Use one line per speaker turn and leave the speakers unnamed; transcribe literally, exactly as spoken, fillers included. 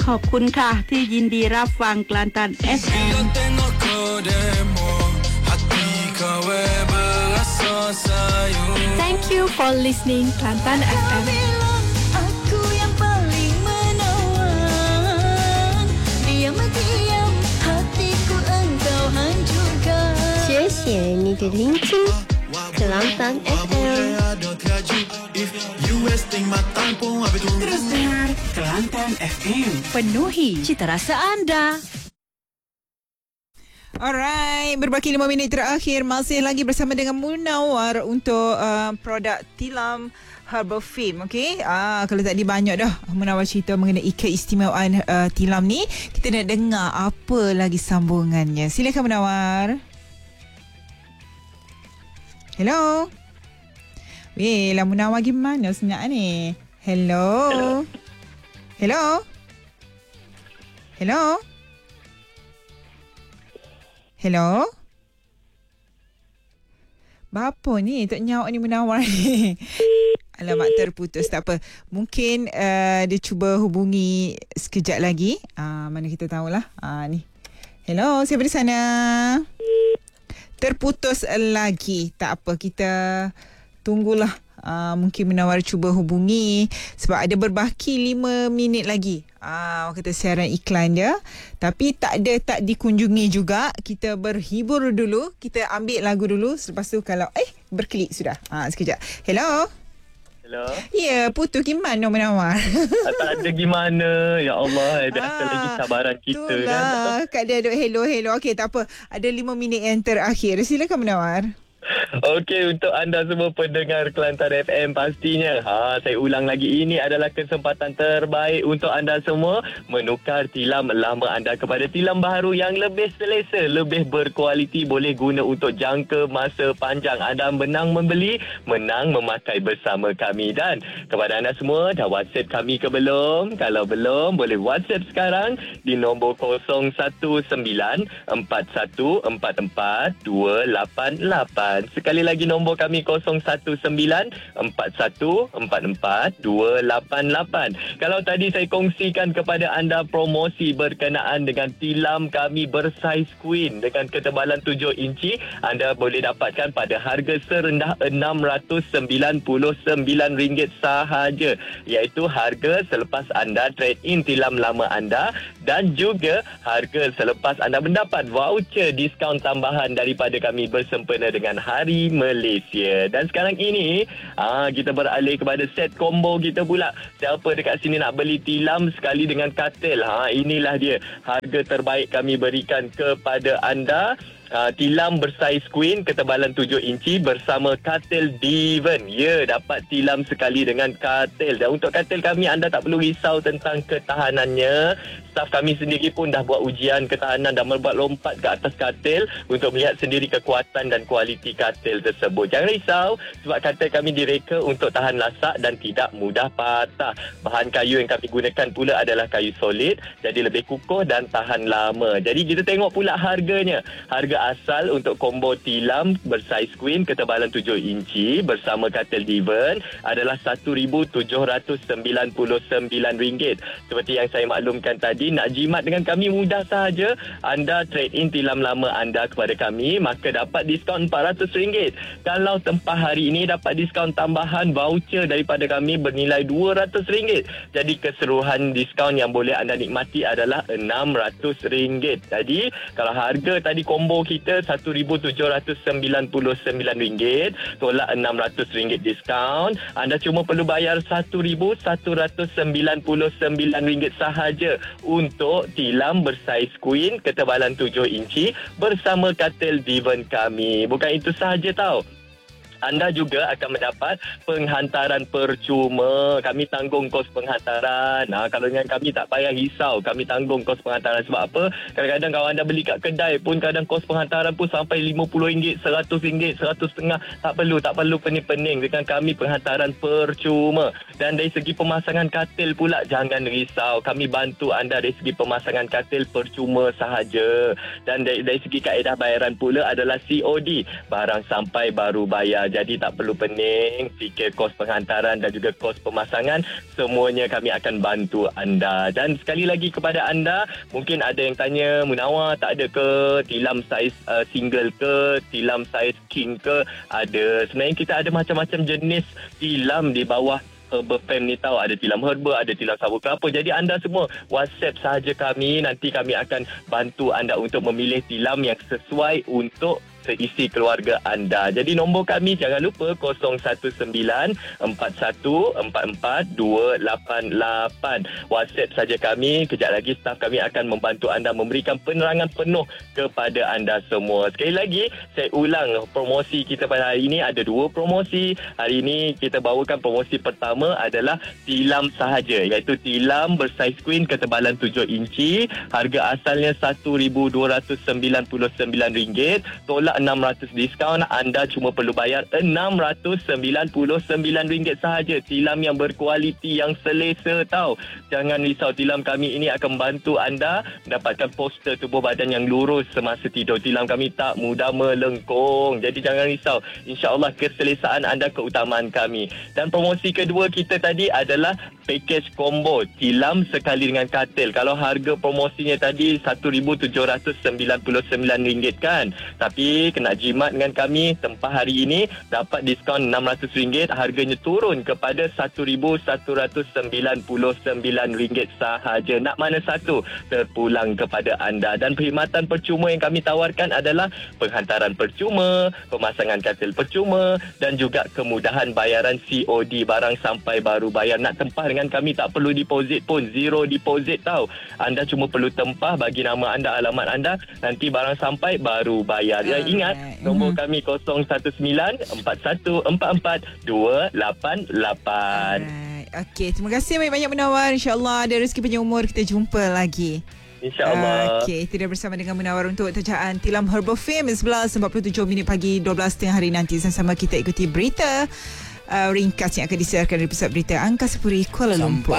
ขอบคุณค่ะที่ยินดีรับฟังกลันตัน เอฟ เอ็ม
Thank you for listening Kelantan เอฟ เอ็ม.
Aku yang paling menawan. Diam-diam hatiku engkau hancurkan.
谢谢你的聆听 Kelantan เอฟ เอ็ม.
Terus dengar Kelantan เอฟ เอ็ม.
Penuhi cita rasa anda.
Alright, berbaki lima minit terakhir masih lagi bersama dengan Munawar untuk uh, produk tilam Herbal Film. Okay, ah, kalau tadi banyak dah Munawar cerita mengenai keistimewaan uh, tilam ni, kita nak dengar apa lagi sambungannya. Silakan Munawar. Hello. Weh, lah Munawar gimana senyap ni? Hello. Hello. Hello. Hello? Bapa ni tak nyawa ni Munawar ni. Alamak, terputus. Tak apa. Mungkin uh, dia cuba hubungi sekejap lagi. Uh, mana kita tahulah. Uh, ni. Hello, siapa di sana? Terputus lagi. Tak apa, kita tunggulah. Uh, mungkin Munawar cuba hubungi sebab ada berbaki lima minit lagi. Ah, orang kata siaran iklan dia. Tapi tak ada tak dikunjungi juga. Kita berhibur dulu. Kita ambil lagu dulu. Selepas tu kalau eh berklik sudah. Ah, sekejap. Hello.
Hello.
Ya, yeah, putus gimana Munawar?
Tak ada gimana. Ya Allah, ada ah, lagi sabaran kita
itulah, kan. Kak dia duk hello hello. Okey, tak apa. Ada lima minit yang terakhir. Silakan Munawar.
Okey, untuk anda semua pendengar Kelantan F M pastinya, ha, saya ulang lagi, ini adalah kesempatan terbaik untuk anda semua menukar tilam lama anda kepada tilam baru yang lebih selesa, lebih berkualiti, boleh guna untuk jangka masa panjang. Anda menang membeli, menang memakai bersama kami. Dan kepada anda semua, dah WhatsApp kami ke belum? Kalau belum, boleh WhatsApp sekarang di nombor kosong satu sembilan empat satu empat empat dua lapan lapan. Sekali lagi nombor kami kosong satu sembilan empat satu empat empat dua lapan lapan. Kalau tadi saya kongsikan kepada anda promosi berkenaan dengan tilam kami bersaiz queen dengan ketebalan tujuh inci, anda boleh dapatkan pada harga serendah enam ratus sembilan puluh sembilan ringgit sahaja, iaitu harga selepas anda trade in tilam lama anda dan juga harga selepas anda mendapat voucher diskaun tambahan daripada kami bersempena dengan Hari Malaysia. Dan sekarang ini aa, kita beralih kepada set combo kita pula. Siapa dekat sini nak beli tilam sekali dengan katil, ha, inilah dia harga terbaik kami berikan kepada anda. Uh, tilam bersaiz queen ketebalan tujuh inci bersama katil Devon. Ya, dapat tilam sekali dengan katil. Dan untuk katil kami, anda tak perlu risau tentang ketahanannya. Staf kami sendiri pun dah buat ujian ketahanan dan membuat lompat ke atas katil untuk melihat sendiri kekuatan dan kualiti katil tersebut. Jangan risau sebab katil kami direka untuk tahan lasak dan tidak mudah patah. Bahan kayu yang kami gunakan pula adalah kayu solid, jadi lebih kukuh dan tahan lama. Jadi kita tengok pula harganya. Harga asal untuk combo tilam bersaiz queen ketebalan tujuh inci bersama katil Devon adalah satu ribu tujuh ratus sembilan puluh sembilan ringgit. Seperti yang saya maklumkan tadi, nak jimat dengan kami mudah sahaja. Anda trade in tilam lama anda kepada kami, maka dapat diskaun empat ratus ringgit. Kalau tempah hari ini, dapat diskaun tambahan voucher daripada kami bernilai dua ratus ringgit. Jadi keseluruhan diskaun yang boleh anda nikmati adalah enam ratus ringgit. Jadi kalau harga tadi combo kita satu ribu tujuh ratus sembilan puluh sembilan ringgit tolak enam ratus ringgit diskaun, anda cuma perlu bayar satu ribu satu ratus sembilan puluh sembilan ringgit sahaja untuk tilam bersaiz queen ketebalan tujuh inci bersama katil Devon kami. Bukan itu sahaja tau, anda juga akan mendapat penghantaran percuma. Kami tanggung kos penghantaran. Ha, kalau dengan kami tak payah risau, kami tanggung kos penghantaran. Sebab apa? Kadang-kadang kalau anda beli kat kedai pun kadang kos penghantaran pun sampai lima puluh ringgit, seratus ringgit, seratus ringgit. Tak perlu, tak perlu pening-pening. Dengan kami penghantaran percuma. Dan dari segi pemasangan katil pula, jangan risau. Kami bantu anda dari segi pemasangan katil percuma sahaja. Dan dari, dari segi kaedah bayaran pula adalah C O D. Barang sampai baru bayar. Jadi tak perlu pening fikir kos penghantaran dan juga kos pemasangan. Semuanya kami akan bantu anda. Dan sekali lagi kepada anda, mungkin ada yang tanya, Munawar tak ada ke tilam saiz uh, single ke, tilam saiz king ke? Ada. Sebenarnya kita ada macam-macam jenis tilam di bawah Herbal Fam ni tahu. Ada tilam herba, ada tilam sabut kelapa. Jadi anda semua WhatsApp sahaja kami. Nanti kami akan bantu anda untuk memilih tilam yang sesuai untuk seisi keluarga anda. Jadi nombor kami jangan lupa kosong satu sembilan empat satu empat empat dua lapan lapan. WhatsApp saja kami. Kejap lagi staf kami akan membantu anda memberikan penerangan penuh kepada anda semua. Sekali lagi saya ulang, promosi kita pada hari ini ada dua promosi. Hari ini kita bawakan promosi pertama adalah tilam sahaja, iaitu tilam bersaiz queen ketebalan tujuh inci. Harga asalnya satu ribu dua ratus sembilan puluh sembilan ringgit. Tolak enam ratus diskaun, anda cuma perlu bayar enam ratus sembilan puluh sembilan ringgit sahaja. Tilam yang berkualiti, yang selesa tau. Jangan risau, tilam kami ini akan bantu anda mendapatkan poster tubuh badan yang lurus semasa tidur. Tilam kami tak mudah melengkung. Jadi jangan risau. InsyaAllah keselesaan anda keutamaan kami. Dan promosi kedua kita tadi adalah package combo tilam sekali dengan katil. Kalau harga promosinya tadi satu ribu tujuh ratus sembilan puluh sembilan ringgit kan. Tapi kena jimat dengan kami, tempah hari ini dapat diskaun enam ratus ringgit. Harganya turun kepada satu ribu satu ratus sembilan puluh sembilan ringgit sahaja. Nak mana satu terpulang kepada anda. Dan perkhidmatan percuma yang kami tawarkan adalah penghantaran percuma, pemasangan katil percuma dan juga kemudahan bayaran C O D, barang sampai baru bayar. Nak tempah dengan kami tak perlu deposit pun, zero deposit tau. Anda cuma perlu tempah, bagi nama anda, alamat anda, nanti barang sampai baru bayar. Ya, ingat nombor kami kosong satu sembilan empat satu empat empat dua lapan lapan.
Okey, terima kasih banyak-banyak Munawar. InsyaAllah ada rezeki panjang umur, kita jumpa lagi.
InsyaAllah.
Okey, tidak bersama dengan Munawar untuk terjaan tilam Herbal Fam sebelas empat puluh tujuh minit pagi, dua belas tengah hari nanti. Sama-sama kita ikuti berita uh, ringkas yang akan disiarkan dari Pusat Berita Angkasa Puri Kuala Lumpur.